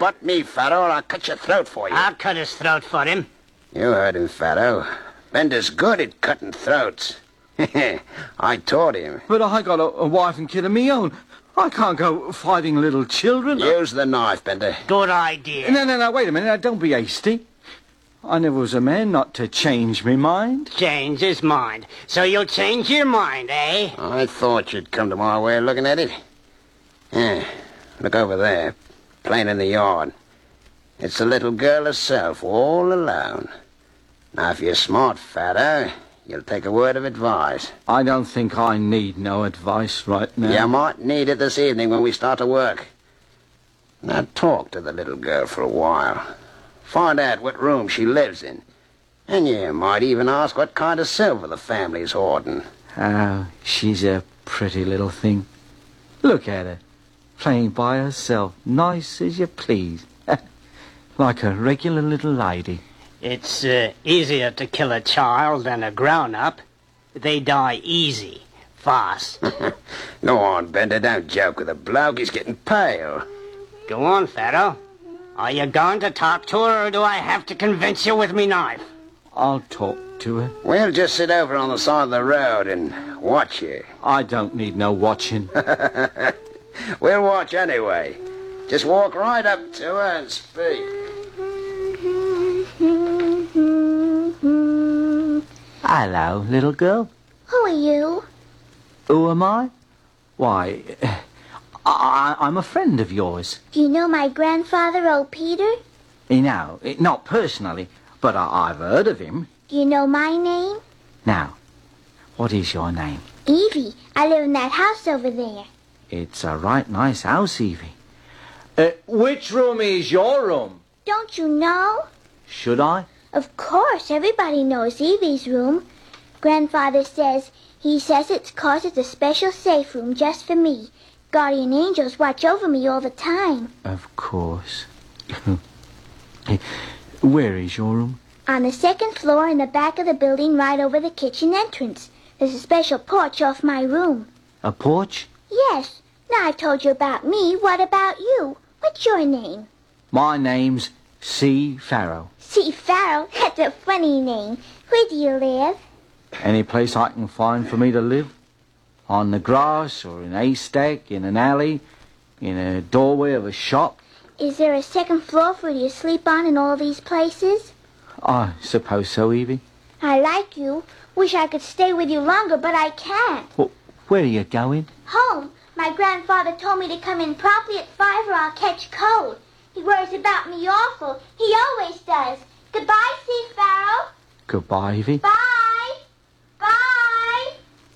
butt me, Faro, or I'll cut your throat for you. I'll cut his throat for him. You heard him, Faro. Bender's good at cutting throats. I taught him. But I got a wife and kid of me own. I can't go fighting little children. Use the knife, Bender. Good idea. No, wait a minute. Now, don't be hasty. I never was a man not to change me mind. Change his mind. So you'll change your mind, eh? I thought you'd come to my way of looking at it. Yeah, look over there, playing in the yard. It's the little girl herself, all alone. Now, if you're smart, Fado, you'll take a word of advice. I don't think I need no advice right now. You might need it this evening when we start to work. Now, talk to the little girl for a while. Find out what room she lives in. And you might even ask what kind of silver the family's hoarding. Oh, she's a pretty little thing. Look at her, playing by herself, nice as you please. Like a regular little lady. It's easier to kill a child than a grown-up. They die easy, fast. Go on, Bender, don't joke with a bloke. He's getting pale. Go on, Faro. Are you going to talk to her, or do I have to convince you with me knife? I'll talk to her. We'll just sit over on the side of the road and watch you. I don't need no watching. We'll watch anyway. Just walk right up to her and speak. Hello, little girl. Who are you? Who am I? Why, I'm a friend of yours. Do you know my grandfather, old Peter? No, not personally, but I've heard of him. Do you know my name? Now, what is your name? Evie. I live in that house over there. It's a right nice house, Evie. Which room is your room? Don't you know? Should I? Of course, everybody knows Evie's room. Grandfather says it's 'cause it's a special safe room just for me. Guardian angels watch over me all the time. Of course. Where is your room? On the second floor in the back of the building right over the kitchen entrance. There's a special porch off my room. A porch? Yes. Now I've told you about me. What about you? What's your name? My name's C. Farrow. C. Farrow? That's a funny name. Where do you live? Any place I can find for me to live? On the grass, or in a haystack, in an alley, in a doorway of a shop? Is there a second floor for you to sleep on in all these places? I suppose so, Evie. I like you. Wish I could stay with you longer, but I can't. Well, where are you going? Home. My grandfather told me to come in promptly at 5 or I'll catch cold. He worries about me awful. He always does. Goodbye, C. Farrow. Goodbye, Evie. Bye. Bye.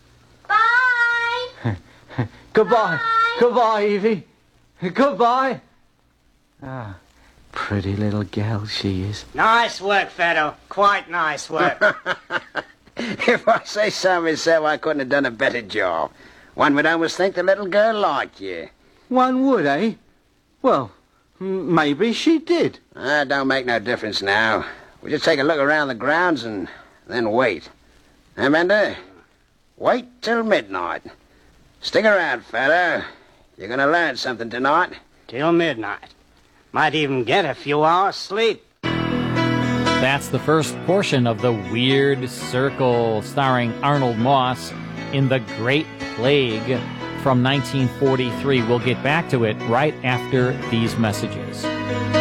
Bye. Goodbye. Bye. Goodbye, Evie. Goodbye. Ah, pretty little girl she is. Nice work, Fado. Quite nice work. If I say so myself, I couldn't have done a better job. One would almost think the little girl liked you. One would, eh? Well, maybe she did. Don't make no difference now. We'll just take a look around the grounds and then wait. Hey, Bender, wait till midnight. Stick around, fellow. You're going to learn something tonight. Till midnight. Might even get a few hours sleep. That's the first portion of The Weird Circle, starring Arnold Moss in The Great Plague from 1943. We'll get back to it right after these messages.